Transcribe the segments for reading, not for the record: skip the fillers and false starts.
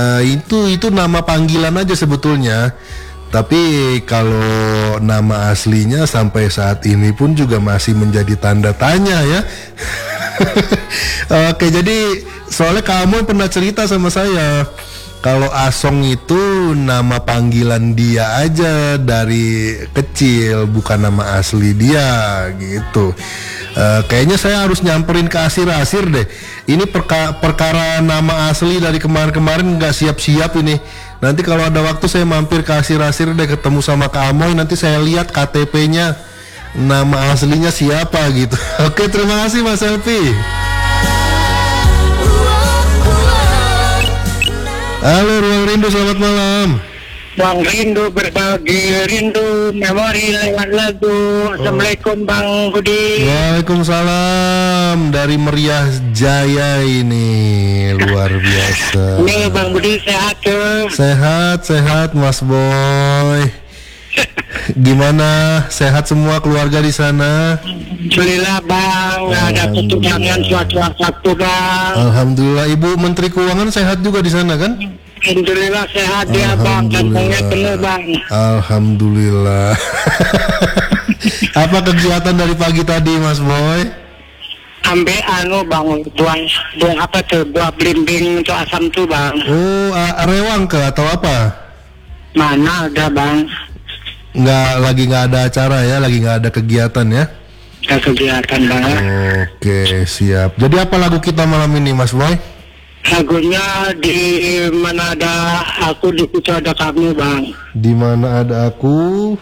Itu nama panggilan aja sebetulnya. Tapi kalau nama aslinya sampai saat ini pun juga masih menjadi tanda tanya ya. Oke, jadi soalnya kamu pernah cerita sama saya kalau Asong itu nama panggilan dia aja dari kecil, bukan nama asli dia gitu. Kayaknya saya harus nyamperin ke Asir deh. Ini perkara nama asli dari kemarin-kemarin nggak siap-siap ini. Nanti kalau ada waktu saya mampir ke Asir deh, ketemu sama Kak Amoy. Nanti saya lihat KTP-nya, nama aslinya siapa gitu. Oke, terima kasih Mas Selfie. Halo Ruang Rindu, selamat malam. Ruang Rindu berbagi rindu memori lewat lagu. Assalamualaikum Bang Budi. Waalaikumsalam, dari Meriah Jaya ini, luar biasa. Ini Bang Budi sehat tuh? Sehat Mas Boy. Gimana, sehat semua keluarga di sana? Alhamdulillah Bang, ada ketujangan suatu Bang. Alhamdulillah. Ibu Menteri Keuangan sehat juga di sana kan? Alhamdulillah sehat dia Bang, kantongnya penuh Bang. Alhamdulillah. Apa kegiatan dari pagi tadi Mas Boy? Ambil Bang, buang apa tuh, buah belimbing untuk asam tuh Bang. Oh, rewang ke atau apa? Mana ada Bang? Lagi nggak ada acara ya, lagi nggak ada kegiatan ya? Ada kegiatan Bang. Oke, siap. Jadi apa lagu kita malam ini Mas Boy? Lagunya di mana ada aku, di situ ada kamu Bang. Di mana ada aku?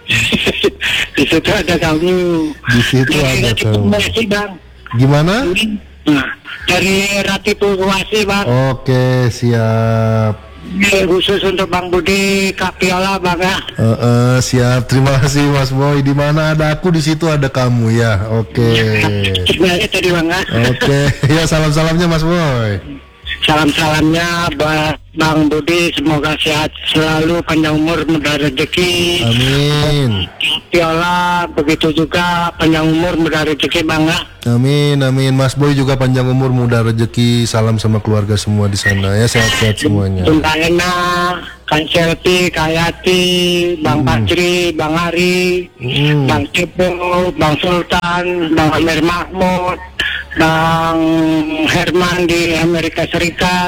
Di situ ada kamu. Di situ ada kamu. Bang. Gimana? Nah, dari Rati Purwasi Bang. Oke, siap. Ini khusus untuk Bang Budi Kapiola Bang ya. Siap, terima kasih Mas Boy. Di mana ada aku, di situ ada kamu ya. Oke. Sebenarnya tadi Bang ya. Oke, ya salam-salamnya Mas Boy. Salam-salamnya buat Bang Budi, semoga sehat selalu, panjang umur, mudah rezeki. Amin. Kapiola begitu juga, panjang umur, mudah rezeki Bang ya. Amin. Mas Boy juga panjang umur, mudah rezeki. Salam sama keluarga semua di sana ya, sehat-sehat semuanya. Bang Ena, Kang Selvi, Kak Yati, Bang Patri, Bang Ari, Bang Cipo, Bang Sultan, Bang Amir Mahmud, Bang Herman di Amerika Serikat,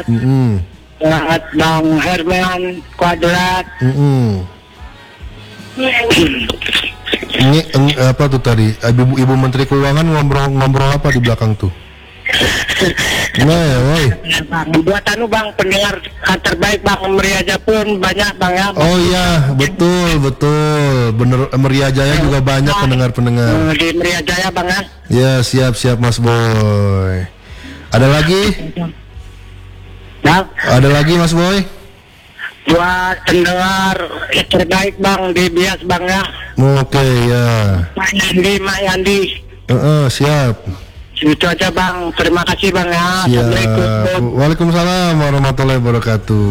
Bang Herman Kuadrat. Ini apa tuh tadi? Ibu Menteri Keuangan ngobrol apa di belakang tuh? Nah ya, woi. Buat Bang, pendengar terbaik Bang, Meriah Jaya pun banyak Bang ya. Oh iya, betul. Bener, Meriah Jaya juga banyak pendengar. Di Meriah Jaya Bang ya. Ya, siap Mas Boy. Ada lagi? Bang. Ada lagi Mas Boy? Buat pendengar terbaik Bang di Bias Bang ya. Oke, ya. Mak Yandi. Siap. Itu aja Bang, terima kasih Bang ya. Assalamualaikum. Waalaikumsalam warahmatullahi wabarakatuh.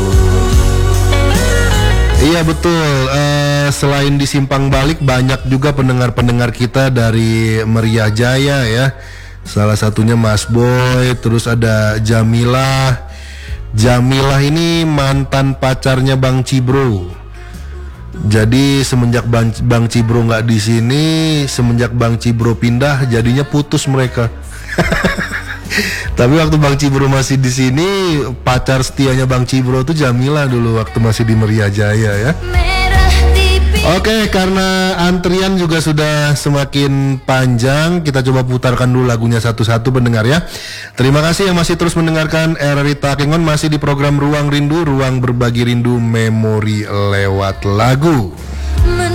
Iya betul, selain di Simpang Balik banyak juga pendengar-pendengar kita dari Meriah Jaya ya. Salah satunya Mas Boy, terus ada Jamilah. Jamilah ini mantan pacarnya Bang Cibro. Jadi semenjak Bang Cibro nggak di sini, semenjak Bang Cibro pindah, jadinya putus mereka. Tapi waktu Bang Cibro masih di sini, pacar setianya Bang Cibro tuh Jamilah dulu waktu masih di Meriah Jaya ya. Oke, karena antrian juga sudah semakin panjang, kita coba putarkan dulu lagunya satu-satu pendengar ya. Terima kasih yang masih terus mendengarkan RRI Takengon, masih di program Ruang Rindu, ruang berbagi rindu memori lewat lagu.